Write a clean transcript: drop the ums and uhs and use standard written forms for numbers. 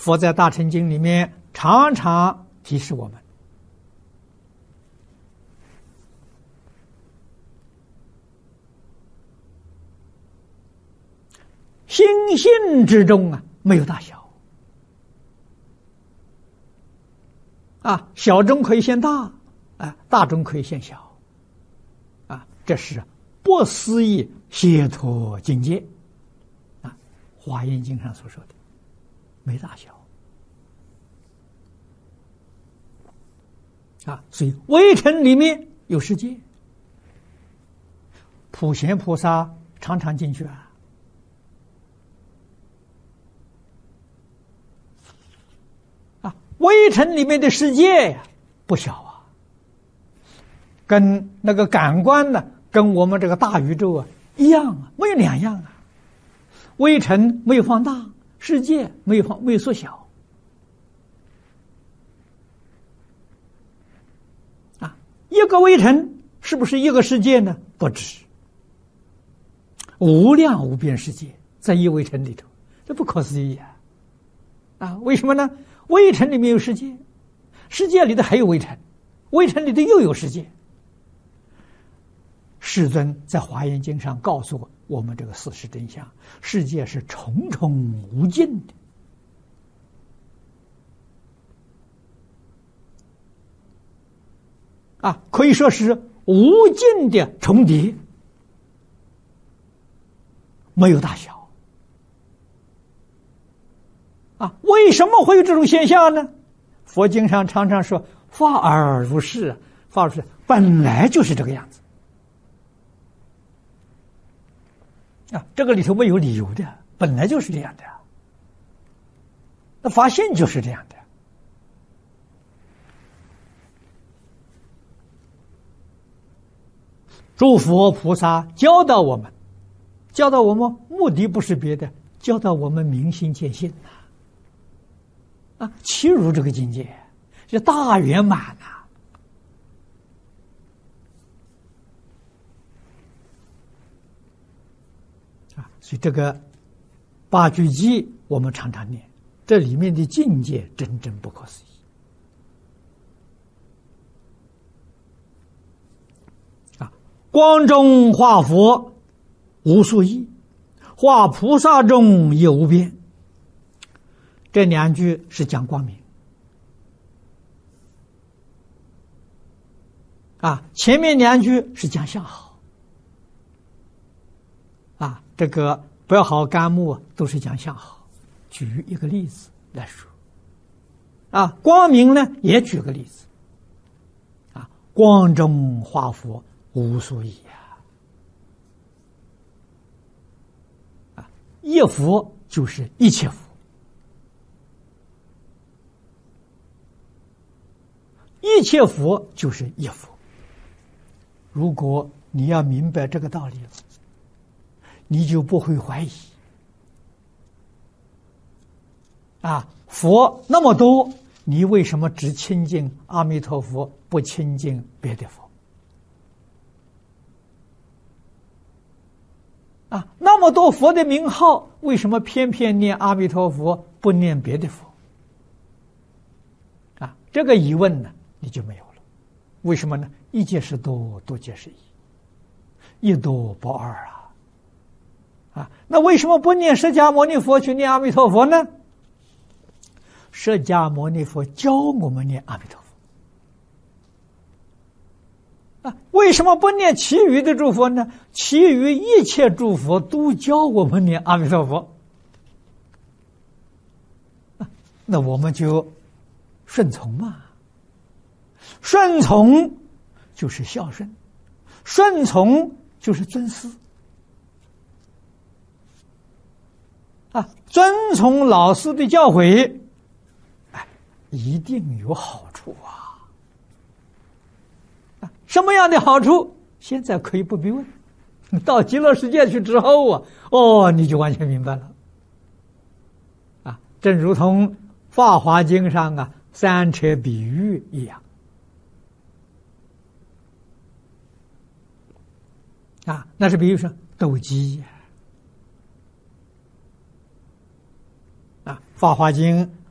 佛在《大乘经》里面常常提示我们，心性之中啊，没有大小啊，小中可以现大啊，大中可以现小啊，这是不思议解脱境界啊，《华严经》上所说的没大小啊，所以微尘里面有世界，普贤菩萨常常进去啊，微尘里面的世界呀，不小啊，跟那个感官呢，跟我们这个大宇宙啊一样啊，没有两样啊。微尘没有放大，世界没有缩小啊。一个微尘是不是一个世界呢？不止，无量无边世界在一微尘里头，这不可思议啊！为什么呢？微尘里面有世界，世界里头还有微尘，微尘里头又有世界。世尊在《华严经》上告诉我们这个事实真相：世界是重重无尽的啊，可以说是无尽的重叠，没有大小啊。为什么会有这种现象呢？佛经上常常说法而如是，法而如是本来就是这个样子啊，这个里头没有理由的，本来就是这样的。那法性就是这样的。诸佛菩萨教导我们，目的不是别的，教导我们明心见性啊，契入这个境界，是大圆满啊！所以这个八句偈我们常常念，这里面的境界真正不可思议啊！光中化佛无数亿，化菩萨中也无边。这两句是讲光明啊，前面两句是讲相好啊，这个不要好干木都是讲相好。举一个例子来说啊，光明呢也举个例子啊，光中化佛无数亿啊，一佛就是一切佛。一切佛就是一佛。如果你要明白这个道理了，你就不会怀疑啊，佛那么多，你为什么只亲近阿弥陀佛，不亲近别的佛啊？那么多佛的名号，为什么偏偏念阿弥陀佛，不念别的佛啊？这个疑问呢你就没有了。为什么呢？一皆是多，多皆是一，一多不二啊！那为什么不念释迦牟尼佛，去念阿弥陀佛呢？释迦牟尼佛教我们念阿弥陀佛啊！为什么不念其余的诸佛呢？其余一切诸佛都教我们念阿弥陀佛啊！那我们就顺从嘛。顺从就是孝顺，顺从就是尊师啊，遵从老师的教诲，哎，一定有好处啊！什么样的好处？现在可以不必问，到极乐世界去之后啊，哦，你就完全明白了啊！正如同《法华经》上啊三车比喻一样。啊，那是比如说斗鸡啊，《法华经》